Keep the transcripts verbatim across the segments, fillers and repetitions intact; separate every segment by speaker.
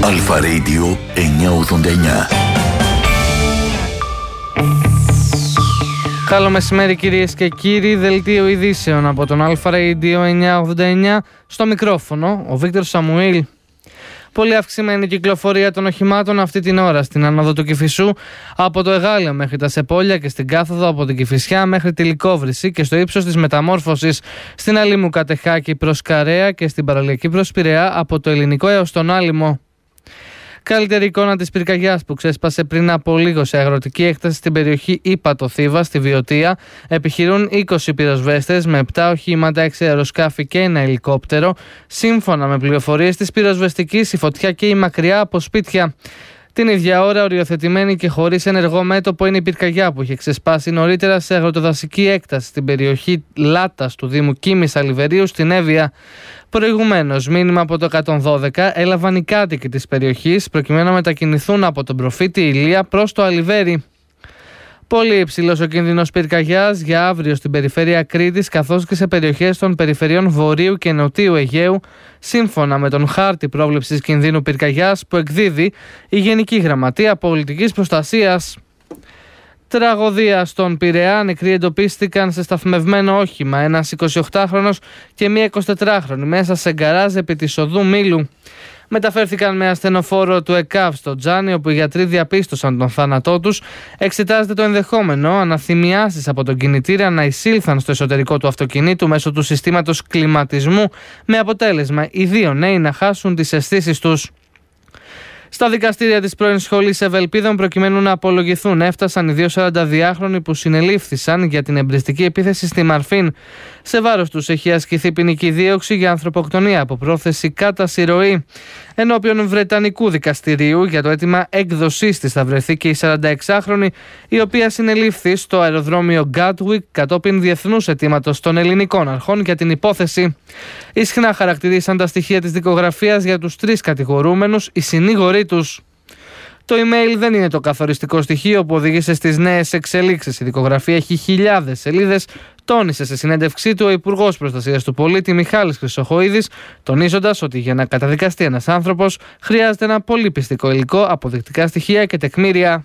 Speaker 1: Αλφα Radio εννιακόσια ογδόντα εννιά.
Speaker 2: Καλό μεσημέρι κυρίες και κύριοι, δελτίο ειδήσεων από τον Αλφα Radio εννιακόσια ογδόντα εννιά, στο μικρόφωνο ο Βίκτορ Σαμουήλ. Πολύ αυξημένη κυκλοφορία των οχημάτων αυτή την ώρα στην άνοδο του Κηφισού, από το Εγάλεο μέχρι τα Σεπόλια και στην κάθοδο από την Κηφισιά μέχρι τη Λυκόβρηση και στο ύψος της μεταμόρφωσης στην Αλήμου Κατεχάκη προς Καρέα και στην παραλιακή προς Πειραιά από το Ελληνικό έως τον Άλυμο. Καλύτερη εικόνα της πυρκαγιάς που ξέσπασε πριν από λίγο σε αγροτική έκταση στην περιοχή Ήπατο Θήβα στη Βιωτία. Επιχειρούν είκοσι πυροσβέστες με επτά οχήματα, έξι αεροσκάφη και ένα ελικόπτερο. Σύμφωνα με πληροφορίες της πυροσβεστικής, η φωτιά καίει μακριά από σπίτια. Την ίδια ώρα, οριοθετημένη και χωρίς ενεργό μέτωπο είναι η πυρκαγιά που είχε ξεσπάσει νωρίτερα σε αγροτοδασική έκταση στην περιοχή Λάτας του Δήμου Κίμης Αλιβερίου στην Εύβοια. Προηγουμένως, μήνυμα από το εκατόν δώδεκα έλαβαν οι κάτοικοι της περιοχής προκειμένου να μετακινηθούν από τον προφήτη Ηλία προς το Αλιβέρι. Πολύ υψηλός ο κίνδυνος πυρκαγιάς για αύριο στην περιφέρεια Κρήτης καθώς και σε περιοχές των περιφερειών Βορείου και Νοτίου Αιγαίου, σύμφωνα με τον χάρτη πρόβλεψης κινδύνου πυρκαγιάς που εκδίδει η Γενική Γραμματεία Πολιτικής Προστασίας. Τραγωδία στον Πειραιά, νεκροί εντοπίστηκαν σε σταθμευμένο όχημα, ένας εικοσιοκτάχρονος και μία εικοσιτετράχρονη μέσα σε γκαράζ επί της οδού Μήλου. Μεταφέρθηκαν με ασθενοφόρο του ΕΚΑΒ στο Τζάνι, όπου οι γιατροί διαπίστωσαν τον θάνατό τους. Εξετάζεται το ενδεχόμενο αναθυμιάσεις από τον κινητήρα να εισήλθαν στο εσωτερικό του αυτοκινήτου μέσω του συστήματος κλιματισμού, με αποτέλεσμα οι δύο νέοι να χάσουν τις αισθήσεις τους. Στα δικαστήρια της πρώην σχολής Ευελπίδων, προκειμένου να απολογηθούν, έφτασαν οι δύο σαρανταδυάχρονοι που συνελήφθησαν για την εμπριστική επίθεση στη Μαρφίν. Σε βάρος τους έχει ασκηθεί ποινική δίωξη για ανθρωποκτονία από πρόθεση κατά συρροή. Ενώπιον Βρετανικού δικαστηρίου για το αίτημα έκδοσής της θα βρεθεί και η σαρανταεξάχρονη, η οποία συνελήφθη στο αεροδρόμιο Γκάτουικ κατόπιν διεθνούς αιτήματος των ελληνικών αρχών για την υπόθεση. Ισχνά χαρακτηρίσαν τα στοιχεία της δικογραφίας για τους τρεις κατηγορούμενους οι συνήγοροι τους. Το email δεν είναι το καθοριστικό στοιχείο που οδήγησε στις νέες εξελίξεις. Η δικογραφία έχει χιλιάδες σελίδες, τόνισε σε συνέντευξή του ο Υπουργός Προστασίας του Πολίτη Μιχάλης Χρυσοχοΐδης, τονίζοντας ότι για να καταδικαστεί ένας άνθρωπος χρειάζεται ένα πολύ πιστικό υλικό, αποδεικτικά στοιχεία και τεκμήρια.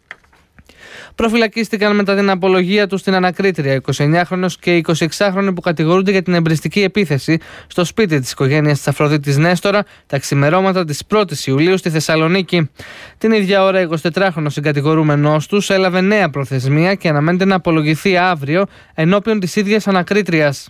Speaker 2: Προφυλακίστηκαν μετά την απολογία του στην ανακρίτρια εικοσιεννιάχρονος και εικοσιεξάχρονοι που κατηγορούνται για την εμπριστική επίθεση στο σπίτι της οικογένειας της Αφροδίτης Νέστορα τα ξημερώματα της πρώτης Ιουλίου στη Θεσσαλονίκη. Την ίδια ώρα, εικοσιτετράχρονος συγκατηγορούμενός τους έλαβε νέα προθεσμία και αναμένεται να απολογηθεί αύριο ενώπιον της ίδιας ανακρίτριας.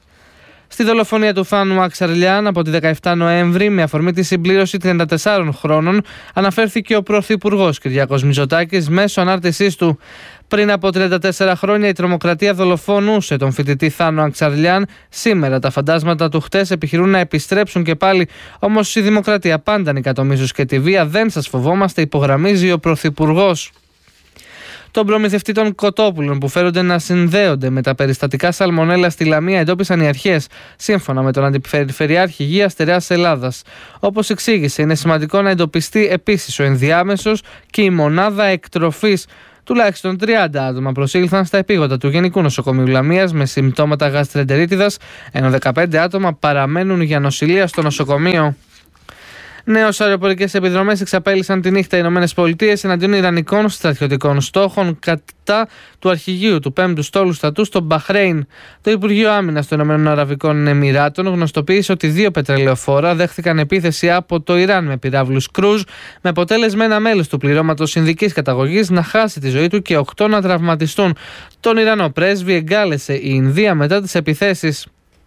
Speaker 2: Στη δολοφονία του Θάνου Αξαρλιάν από τη δεκαεφτά Νοέμβρη, με αφορμή τη συμπλήρωση τριάντα τεσσάρων χρόνων, αναφέρθηκε ο Πρωθυπουργός Κυριάκος Μητσοτάκης μέσω ανάρτησής του. Πριν από τριάντα τέσσερα χρόνια η τρομοκρατία δολοφονούσε τον φοιτητή Θάνο Αξαρλιάν. Σήμερα τα φαντάσματα του χτες επιχειρούν να επιστρέψουν και πάλι. Όμως η δημοκρατία πάντα νικά το μίσος και τη βία. Δεν σας φοβόμαστε, υπογραμμίζει ο Πρωθυπουργός. Τον προμηθευτή των κοτόπουλων που φέρονται να συνδέονται με τα περιστατικά σαλμονέλα στη Λαμία εντόπισαν οι αρχές, σύμφωνα με τον Αντιπεριφερειάρχη Υγείας Στερεάς Ελλάδας. Όπως εξήγησε, είναι σημαντικό να εντοπιστεί επίσης ο ενδιάμεσος και η μονάδα εκτροφής. Τουλάχιστον τριάντα άτομα προσήλθαν στα επίγοντα του Γενικού Νοσοκομείου Λαμίας με συμπτώματα γαστρεντερίτιδας, ενώ δεκαπέντε άτομα παραμένουν για νοσηλεία στο νοσοκομείο. Νέως αεροπορικές επιδρομές εξαπέλυσαν τη νύχτα οι ΗΠΑ εναντίον ιρανικών στρατιωτικών στόχων κατά του αρχηγείου του πέμπτου στόλου στρατού στο Μπαχρέιν. Το Υπουργείο Άμυνας των ΗΠΑ γνωστοποίησε ότι δύο πετρελαιοφόρα δέχθηκαν επίθεση από το Ιράν με πυράβλους Κρούζ, με αποτέλεσμα ένα μέλος του πληρώματος Ινδικής καταγωγής να χάσει τη ζωή του και οκτώ να τραυματιστούν. Τον Ιρανό πρέσβη εγκάλεσε η Ινδία μετά τις επιθέσεις.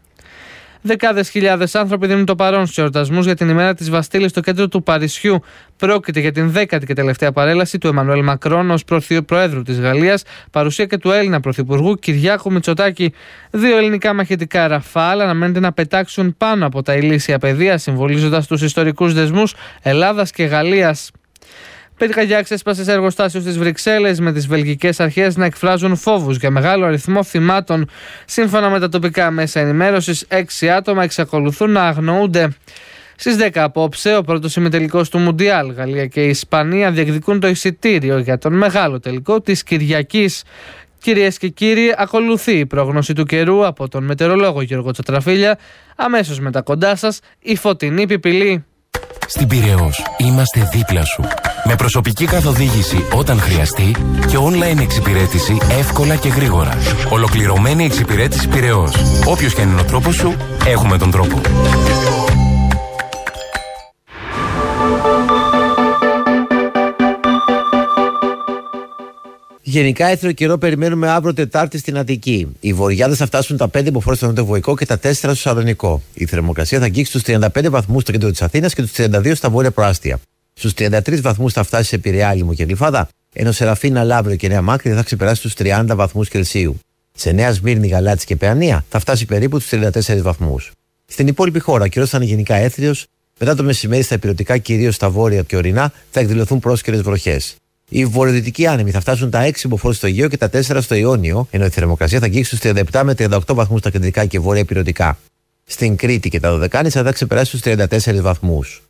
Speaker 2: Δεκάδες χιλιάδες άνθρωποι δίνουν το παρόν στους εορτασμούς για την ημέρα της Βαστίλης στο κέντρο του Παρισιού. Πρόκειται για την δέκατη και τελευταία παρέλαση του Εμμανουέλ Μακρόν ως Προέδρου της Γαλλίας, παρουσία και του Έλληνα Πρωθυπουργού Κυριάκου Μητσοτάκη. Δύο ελληνικά μαχητικά Ραφάλ αναμένεται να πετάξουν πάνω από τα ηλίσια πεδία, συμβολίζοντας τους ιστορικούς δεσμούς Ελλάδας και Γαλλίας. Πυρκαγιά ξέσπασε σε εργοστάσιο στις Βρυξέλλες, με τις βελγικές αρχές να εκφράζουν φόβους για μεγάλο αριθμό θυμάτων. Σύμφωνα με τα τοπικά μέσα ενημέρωσης, έξι άτομα εξακολουθούν να αγνοούνται. Στις δέκα απόψε, ο πρώτος ημιτελικός του Μουντιάλ, Γαλλία και η Ισπανία διεκδικούν το εισιτήριο για τον μεγάλο τελικό της Κυριακής. Κυρίες και κύριοι, ακολουθεί η πρόγνωση του καιρού από τον μετεωρολόγο Γιώργο Τσατραφίλια. Αμέσως μετά κοντά σας, η φωτεινή πιπηλή.
Speaker 3: Στην Πειραιώς είμαστε δίπλα σου. Με προσωπική καθοδήγηση όταν χρειαστεί και online εξυπηρέτηση εύκολα και γρήγορα. Ολοκληρωμένη εξυπηρέτηση Πειραιώς. Όποιος και αν είναι ο τρόπος σου, έχουμε τον τρόπο.
Speaker 4: Γενικά, έθριο καιρό περιμένουμε αύριο Τετάρτη στην Αττική. Οι βορειάδες θα φτάσουν τα πέντε μποφόρ στο νοτιοβοϊκό και τα τέσσερα στο Σαλονικό. Η θερμοκρασία θα αγγίξει τους τριάντα πέντε βαθμούς στο κέντρο της Αθήνας και τους τριάντα δύο στα βόρεια προάστια. Στους τριάντα τρεις βαθμούς θα φτάσει σε Πειραιά, Λίμνο και Γλυφάδα, ενώ Σεραφίνα, Λαύριο και Νέα Μάκρη θα ξεπεράσει τους τριάντα βαθμούς Κελσίου. Σε Νέα Σμύρνη, Γαλάτσι και Παιανία θα φτάσει περίπου τους τριάντα τέσσερις βαθμούς. Στην υπόλοιπη χώρα, ο καιρός θα είναι γενικά έθριος. Μετά το μεσημέρι, στα ηπειρωτικά, κυρίως στα βόρεια και ορεινά, θα εκδηλωθούν πρόσκαιρες βροχές. Οι βορειοδυτικοί άνεμοι θα φτάσουν τα έξι μποφόρ στο Αιγαίο και τα τέσσερα στο Ιόνιο, ενώ η θερμοκρασία θα αγγίξει στους τριάντα επτά με τριάντα οκτώ βαθμούς στα κεντρικά και βόρεια ηπειρωτικά. Στην Κρήτη και τα Δωδεκάνησα θα ξεπεράσει τους τριάντα τέσσερις βαθμούς.